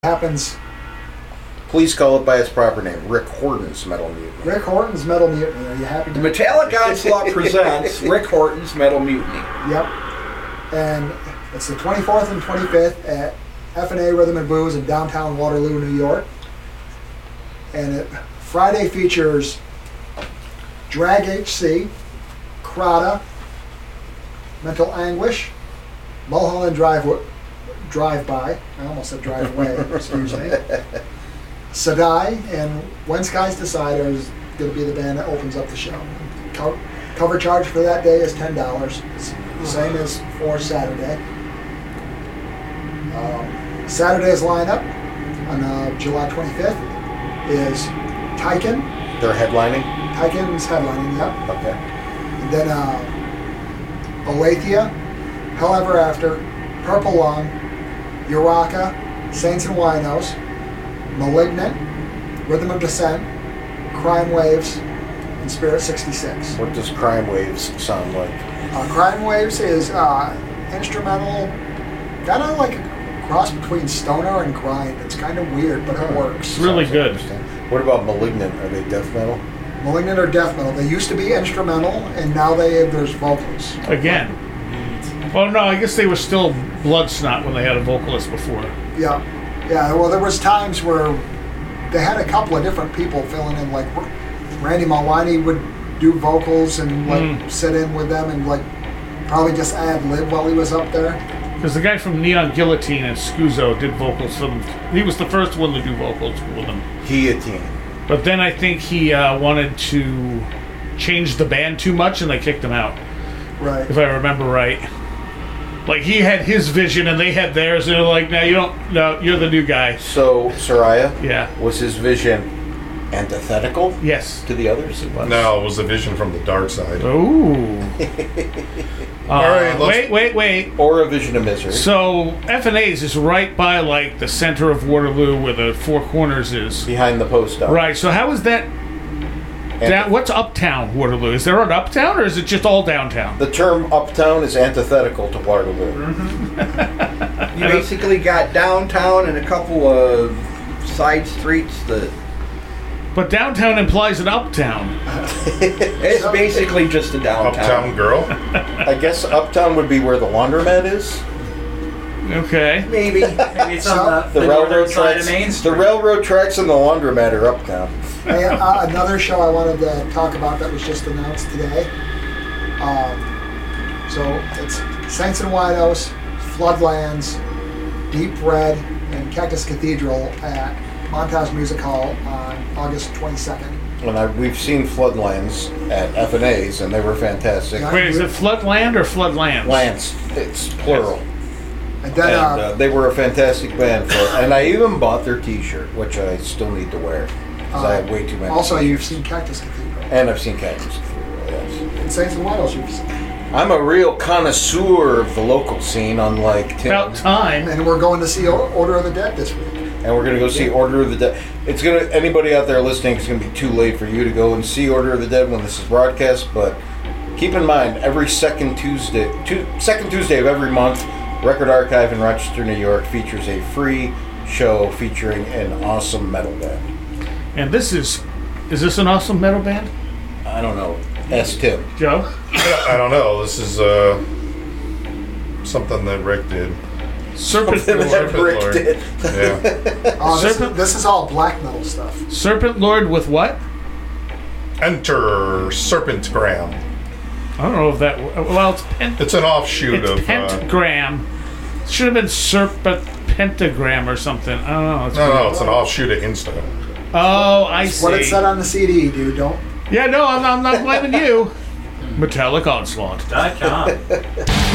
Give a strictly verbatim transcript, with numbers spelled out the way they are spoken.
happens. Please call it by its proper name. Rick Horton's Metal Mutiny. Rick Horton's Metal Mutiny. Are you happy? The Metallic Onslaught presents Rick Horton's Metal Mutiny. Yep. And it's the twenty-fourth and twenty-fifth at F and A Rhythm and Blues in downtown Waterloo, New York. And it Friday features Drag H C, Krada, Mental Anguish, Mulholland Drive Drive-By. I almost said drive-away, excuse me. Sadai and When Skies Decide is going to be the band that opens up the show. Co- cover charge for that day is ten dollars. It's the same as for Saturday. Um, Saturday's lineup on uh, July twenty-fifth is Tyken. They're headlining? Tyken's headlining, yep. Okay. And then uh, Oathia, Hell Ever After, Purple Lung, Uraka, Saints and Winos, Malignant, Rhythm of Descent, Crime Waves, and Spirit sixty-six. What does Crime Waves sound like? Uh, Crime Waves is uh, instrumental, kind of like a cross between stoner and grind. It's kind of weird, but it works. It's really Sounds good. interesting. What about Malignant? Are they death metal? Malignant or death metal. They used to be instrumental, and now they there's vocals. Again. Oh no, I guess they were still Bloodsnot when they had a vocalist before. Yeah, yeah. Well, there was times where they had a couple of different people filling in. Like Randy Malwani would do vocals and like Mm. sit in with them and like probably just ad lib while he was up there. Because the guy from Neon Guillotine and Scuzo did vocals for them. He was the first one to do vocals with them. Guillotine. But then I think he uh, wanted to change the band too much and they kicked him out, Right. if I remember right. Like he had his vision and they had theirs, and they're like, "No, you don't. No, you're the new guy." So, Soraya? Yeah. Was his vision antithetical Yes. to the others? It was. No, it was a vision from the dark side. Ooh. uh, All right, let's- wait, wait, wait. Or a vision of misery. So F and A's is right by like the center of Waterloo, where the Four Corners is. Behind the post office. Right. So how is that? Down, what's uptown Waterloo? Is there an uptown, or is it just all downtown? The term uptown is antithetical to Waterloo. You basically got downtown and a couple of side streets that But downtown implies an uptown. it's basically just a downtown. Uptown Girl. I guess uptown would be where the laundromat is. Okay. Maybe. Maybe it's on the, The, the railroad northern side tracks. of Main The Street. railroad tracks and the laundromat are uptown. Hey, uh, another show I wanted to talk about that was just announced today. Um, so it's Saints and Winos, Floodlands, Deep Red, and Cactus Cathedral at Montage Music Hall on August twenty-second. And I, we've seen Floodlands at F and A's, and they were fantastic. Yeah. Wait, is it Floodland or Floodlands? Lance, it's plural. And then And uh, uh, they were a fantastic band. For, and I even bought their T-shirt, which I still need to wear. Because I have way too many also you've t-shirts. seen Cactus Cathedral. And I've seen Cactus Cathedral, yes. And Saints and Winos you've seen. I'm a real connoisseur of the local scene, unlike Tim. About time. And we're going to see O- Order of the Dead this week. And we're gonna go see Order of the Dead. It's gonna anybody out there listening, it's gonna be too late for you to go and see Order of the Dead when this is broadcast. But keep in mind, every second Tuesday, two, second Tuesday of every month, Record Archive in Rochester, New York features a free show featuring an awesome metal band. And this is, is this an awesome metal band, I don't know. Ask Tim. Joe? I don't know. This is uh, something that Rick did. Serpent Something Lord. that Rick Lord. did. Yeah. Oh, this, Serpent- is, this is all black metal stuff. Serpent Lord with what? Enter Serpentgram. I don't know if that. Well, it's pen, It's an offshoot it's of. Uh, pentagram. Should have been serpent pentagram or something. I don't know. It's no, weird. no, it's an offshoot of Insta. Oh, I see. What it said on the C D, dude. Don't. Yeah, no, I'm, I'm not blaming you. Metallic Onslaught. Dot com.